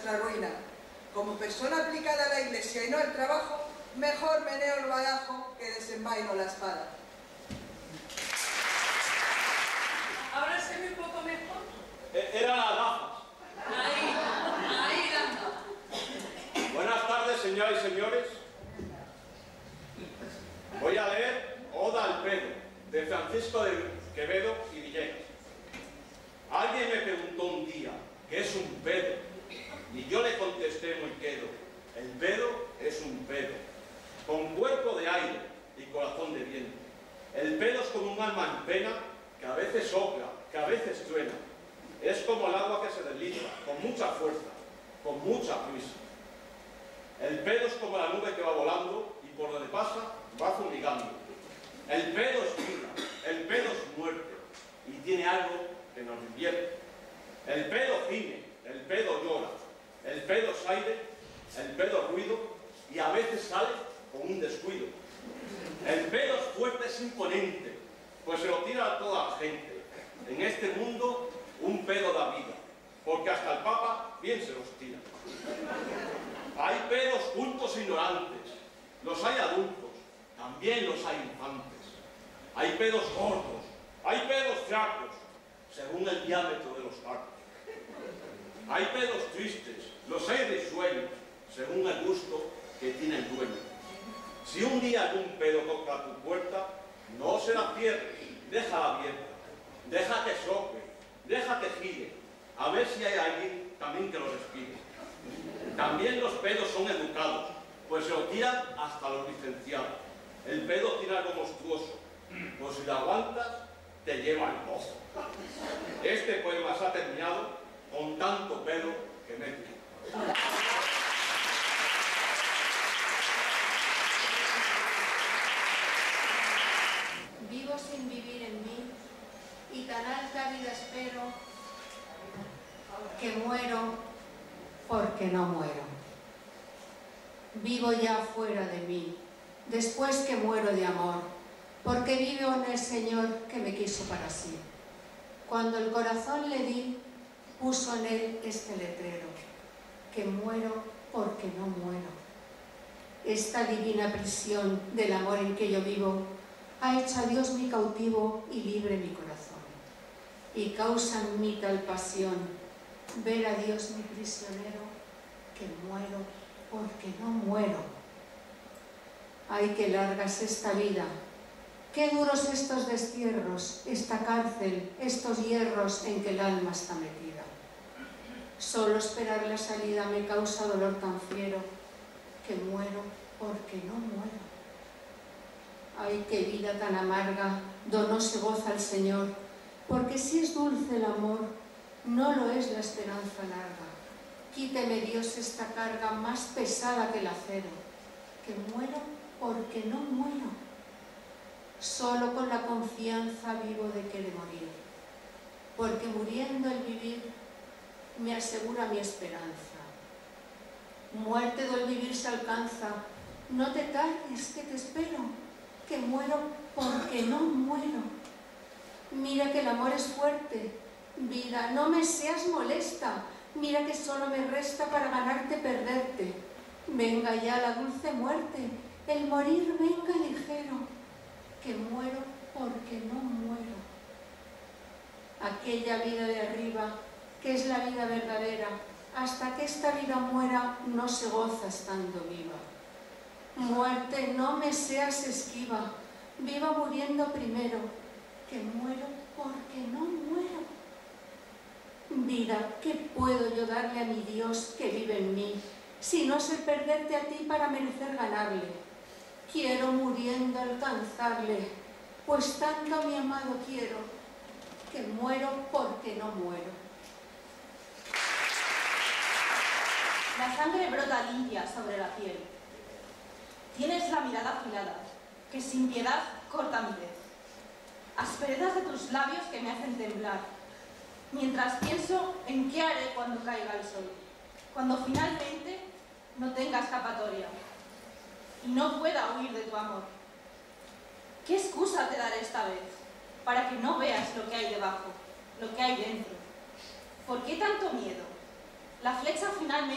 nuestra ruina. Como persona aplicada a la Iglesia y no al trabajo, mejor meneo el badajo que desenvaino la espada. ¿Ahora se ve un poco mejor? Eran las gafas. Ahí anda. Buenas tardes, señoras y señores. Voy a leer Oda al pedo, de Francisco de Quevedo y Villegas. Alguien me preguntó un día, ¿qué es un pedo? Y yo le contesté muy quedo, el pedo es un pedo, con cuerpo de aire y corazón de viento. El pedo es como un alma en pena, que a veces sopla, que a veces truena. Es como el agua que se desliza, con mucha fuerza, con mucha prisa. El pedo es como la nube que va volando y por donde pasa va fumigando. El pedo es vida, el pedo es muerte y tiene algo que nos divierte. El pedo gime, el pedo llora, el pedo es aire, el pedo es ruido y a veces sale con un descuido. El pedo es fuerte, es imponente, pues se lo tira a toda la gente. En este mundo un pedo da vida, porque hasta el Papa bien se los tira. Hay pedos cultos e ignorantes, los hay adultos, también los hay infantes. Hay pedos gordos, hay pedos flacos, según el diámetro de los tacos. Hay pedos tristes, los hay risueños, según el gusto que tiene el dueño. Si un día algún pedo toca tu puerta, no se la cierres, déjala abierta, deja que sople, deja que gire, a ver si hay alguien también que lo respire. También los pedos son educados, pues se lo tiran hasta los licenciados. El pedo tiene algo monstruoso, pues si lo aguantas, te lleva el pozo. Este poema se ha terminado con tanto pedo que me he tirado. Vivo sin vivir en mí, y tan alta vida espero, que muero porque no muero. Vivo ya fuera de mí, después que muero de amor, porque vivo en el Señor que me quiso para sí. Cuando el corazón le di, puso en él este letrero, que muero porque no muero. Esta divina prisión del amor en que yo vivo ha hecho a Dios mi cautivo y libre mi corazón. Y causa en mí tal pasión ver a Dios mi prisionero, que muero porque no muero. Ay, qué larga es esta vida, qué duros estos destierros, esta cárcel, estos hierros en que el alma está metida. Solo esperar la salida me causa dolor tan fiero, que muero porque no muero. Ay, qué vida tan amarga, do no se goza el Señor, porque si es dulce el amor, no lo es la esperanza larga. Quíteme, Dios, esta carga más pesada que el acero, que muero porque no muero. Solo con la confianza vivo de que he de morir, porque muriendo el vivir me asegura mi esperanza. Muerte del vivir se alcanza, no te tardes que te espero, que muero porque no muero. Mira que el amor es fuerte, vida, no me seas molesta, mira que solo me resta para ganarte perderte. Venga ya la dulce muerte, el morir venga ligero, que muero porque no muero. Aquella vida de arriba, que es la vida verdadera, hasta que esta vida muera no se goza estando viva. Muerte, no me seas esquiva, viva muriendo primero, que muero porque no muero. Vida, ¿qué puedo yo darle a mi Dios que vive en mí, si no sé perderte a ti para merecer ganarle? Quiero muriendo alcanzarle, pues tanto a mi amado quiero, que muero porque no muero. La sangre brota limpia sobre la piel. Tienes la mirada afilada, que sin piedad corta mi vez. Asperezas de tus labios que me hacen temblar, mientras pienso en qué haré cuando caiga el sol, cuando finalmente no tenga escapatoria y no pueda huir de tu amor. ¿Qué excusa te daré esta vez para que no veas lo que hay debajo, lo que hay dentro? ¿Por qué tanto miedo? La flecha finalmente